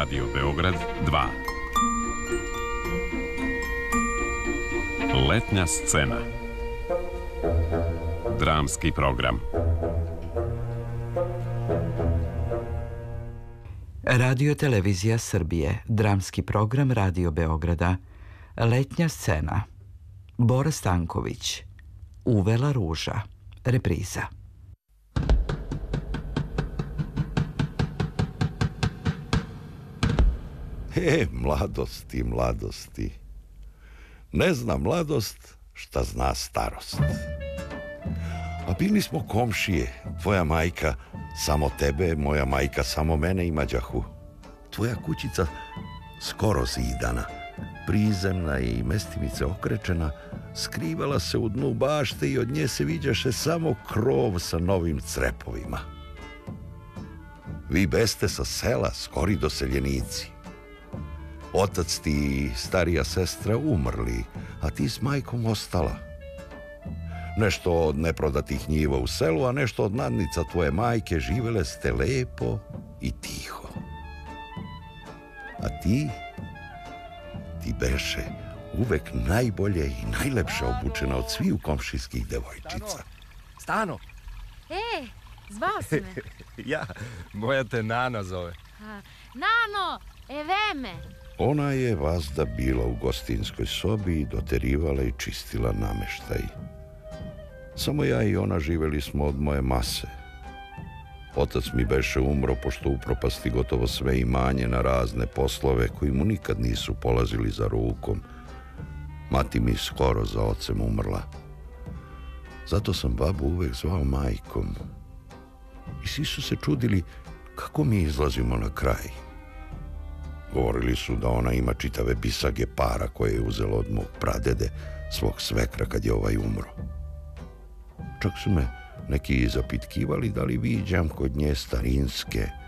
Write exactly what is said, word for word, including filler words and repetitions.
Radio Beograd dva. Letnja scena. Dramski program. Radio Televizija Srbije, dramski program Radio Beograda, letnja scena. Bora Stanković, Uvela ruža, repriza. E, mladosti, mladosti. Ne zna mladost šta zna starost. A bili smo komšije, tvoja majka samo tebe, moja majka samo mene i mađahu. Tvoja kućica skoro zidana, prizemna i mestimice okrečena, skrivala se u dnu bašte i od nje se viđaše samo krov sa novim crepovima. Vi beste sa sela, skori doseljenici. Otac ti i starija sestra umrli, a ti s majkom ostala. Nešto od neprodatih njiva u selu, a nešto od nadnica tvoje majke, živele ste lepo i tiho. A ti, ti beše uvek najbolje i najlepše obučena od sviju komšijskih devojčica. Stano! E, zvao si me. Ja, moja te Nana zove. A, Nano, eveme. Ona je vazda bila u gostinskoj sobi i doterivala i čistila nameštaj. Samo ja i ona živeli smo od moje mase. Otac mi beše umro pošto upropasti gotovo sve imanje na razne poslove koji mu nikad nisu polazili za rukom. Mati mi skoro za ocem umrla. Zato sam babu uvek zvao majkom. I svi su se čudili kako mi izlazimo na kraj. Govorili su da ona ima čitave bisage para koje je uzela od mog pradede, svog svekra kad je ovaj umro. Čak su me neki zapitkivali da li viđam kod nje starinske,